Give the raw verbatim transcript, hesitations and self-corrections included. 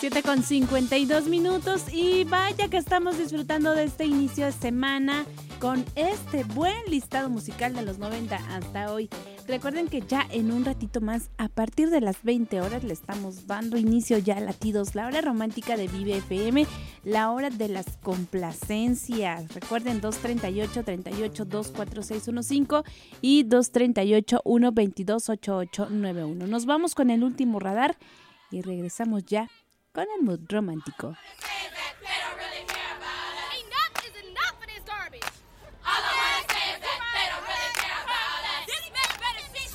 siete con cincuenta y dos minutos y vaya que estamos disfrutando de este inicio de semana con este buen listado musical de los noventa hasta hoy. Recuerden que ya en un ratito más, a partir de las veinte horas, le estamos dando inicio ya a Latidos, la hora romántica de Vive F M, la hora de las complacencias. Recuerden, dos treinta y ocho, treinta y ocho, dos cuatro seis uno cinco y dos treinta y ocho, uno veintidós, ochenta y ocho noventa y uno. Nos vamos con el último radar y regresamos ya con el mood romántico.